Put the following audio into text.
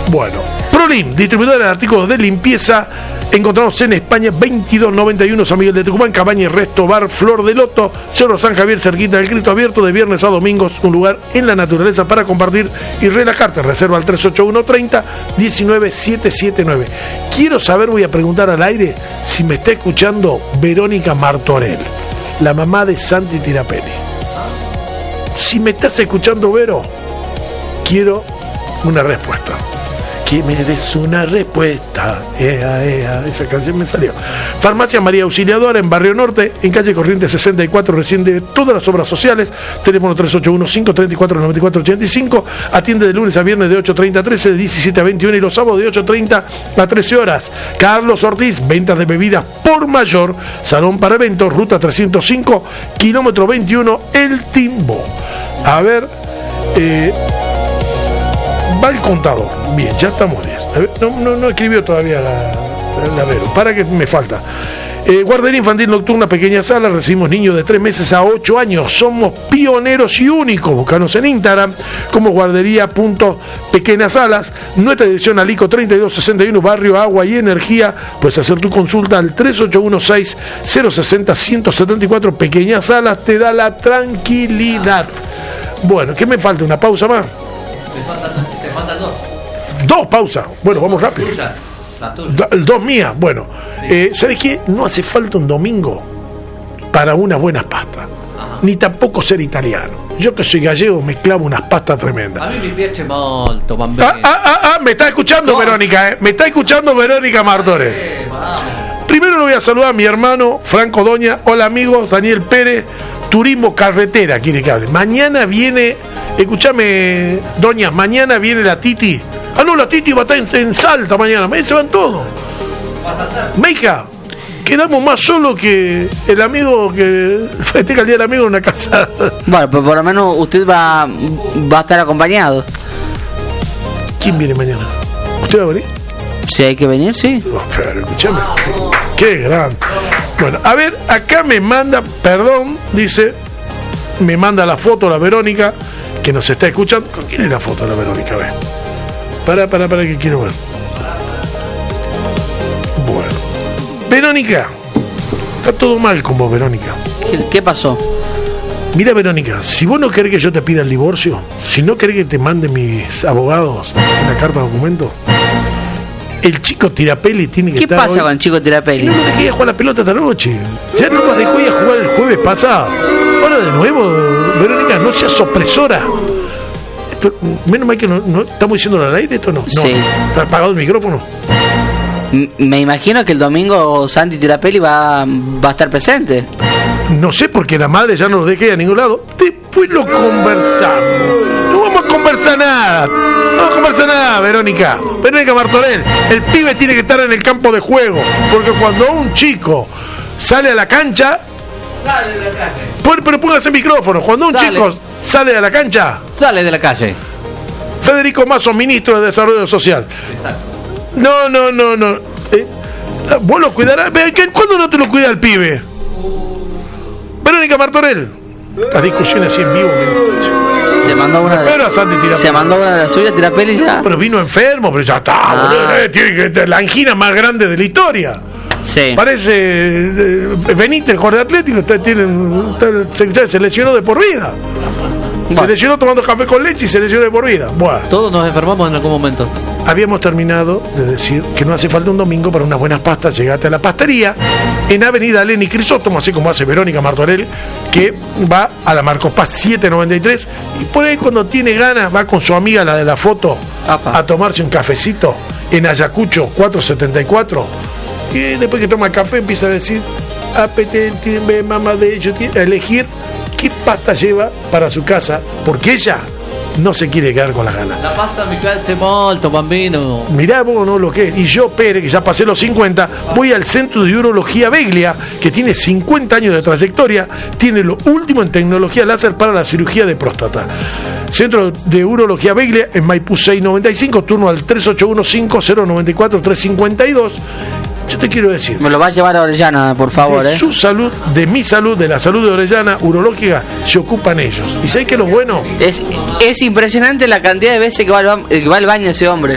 Bueno, Prolim, distribuidora de artículos de limpieza. Encontramos en España 2291 San Miguel de Tucumán, Cabaña y Resto Bar Flor de Loto, Cerro San Javier, cerquita del Cristo, abierto de viernes a domingos, un lugar en la naturaleza para compartir y relajarte. Reserva al 381-30-19779. Quiero saber, voy a preguntar al aire, si me está escuchando Verónica Martorell, la mamá de Santi Tirapelli. Si me estás escuchando, Vero, quiero una respuesta. Que me des una respuesta. Esa canción me salió. Farmacia María Auxiliadora en Barrio Norte, en calle Corrientes 64, recién de todas las obras sociales. Teléfono 381-534-9485. Atiende de lunes a viernes de 8:30 a 13, de 17 a 21 y los sábados de 8:30 a 13 horas. Carlos Ortiz, ventas de bebidas por mayor. Salón para eventos, ruta 305, kilómetro 21, El Timbo. A ver, va el contador. Bien, ya estamos 10. No escribió todavía la Vero. Para que me falta. Guardería infantil nocturna, pequeña sala. Recibimos niños de 3 meses a 8 años. Somos pioneros y únicos. Búscanos en Instagram como guardería.pequeñasalas. Nuestra dirección Alico 3261, Barrio Agua y Energía. Puedes hacer tu consulta al 3816-060-174. Pequeñas Salas te da la tranquilidad. Bueno, ¿qué me falta? ¿Una pausa más? Te faltan dos. Dos pausas. Bueno, vamos rápido. Dos mías. Bueno, sí. ¿Sabes qué? No hace falta un domingo para unas buenas pastas. Ajá. Ni tampoco ser italiano. Yo que soy gallego me clavo unas pastas tremendas. A mí me piace molto, bambino. Me está escuchando no. Verónica, me está escuchando Verónica Martorell. Primero le voy a saludar a mi hermano Franco Doña. Hola amigos, Daniel Pérez. Turismo Carretera quiere que hable. Mañana viene, escúchame Doña, mañana viene la Titi. Ah no, la Titi va a estar en Salta mañana. Se van todos. Meija, quedamos más solos que el amigo que festeja el día del amigo en una casa. Bueno, pues por lo menos usted va a estar acompañado. ¿Quién viene mañana? ¿Usted va a venir? Si hay que venir, sí. Oh, pero escúchame, qué grande. Bueno, a ver, acá me manda, perdón, dice, me manda la foto la Verónica, que nos está escuchando. ¿Con quién es la foto de la Verónica? A ver. Para que quiero ver. Bueno. Verónica, está todo mal con vos, Verónica. ¿Qué pasó? Mira, Verónica, si vos no querés que yo te pida el divorcio, si no querés que te mande mis abogados la carta de documento, el chico Tirapelli tiene que estar. ¿Qué pasa con el chico Tirapelli? No me dejé jugar la pelota esta noche. Ya no nos dejó ir a jugar el jueves pasado. Ahora de nuevo, Verónica, no seas opresora. Pero, menos mal que no estamos diciendo al aire esto, ¿no? Sí. ¿Está apagado el micrófono? Me imagino que el domingo Santi Tirapelli va a estar presente. No sé, porque la madre ya no lo dejé a ningún lado. Después lo conversamos. No vamos a conversar nada. No vamos a conversar nada, Verónica. Verónica Martorell, el pibe tiene que estar en el campo de juego. Porque cuando un chico sale a la cancha... Sale de la calle. Pero póngase el micrófono. Cuando un chico sale a la cancha... Sale de la calle. Federico Mazo, ministro de Desarrollo Social. Exacto. No. Vos lo cuidarás. ¿Cuándo no te lo cuida el pibe? Verónica Martorell. Estas discusiones así en vivo. Se mandó una de las suyas, Tirapelli ya. No, pero vino enfermo, pero ya está. Tiene que la angina más grande de la historia. Sí. Parece Benítez, el jugador de Atlético. Se lesionó de por vida. Bueno. Se lesionó tomando café con leche y se lesionó de por vida. Bueno. Todos nos enfermamos en algún momento. Habíamos terminado de decir que no hace falta un domingo para unas buenas pastas. Llegate a la pastería en Avenida Lenny Crisóstomo, así como hace Verónica Martorell, que va a la Marcos Paz 793. Y por ahí cuando tiene ganas va con su amiga, la de la foto, a tomarse un cafecito en Ayacucho 474. Y después que toma el café empieza a decir, apetente, mamá de ellos, a elegir qué pasta lleva para su casa, porque ella no se quiere quedar con las ganas. La pasta mi piace molto, bambino. Mirá vos, no lo que es. Y yo, Pérez, que ya pasé los 50, voy al Centro de Urología Beglia, que tiene 50 años de trayectoria, tiene lo último en tecnología láser para la cirugía de próstata. Centro de Urología Beglia en Maipú 695, turno al 381-5094-352. Yo te quiero decir, me lo va a llevar a Orellana, por favor. De su salud, de mi salud, de la salud de Orellana urológica, se ocupan ellos. ¿Y sabes qué es lo bueno? Es impresionante la cantidad de veces que va al baño ese hombre.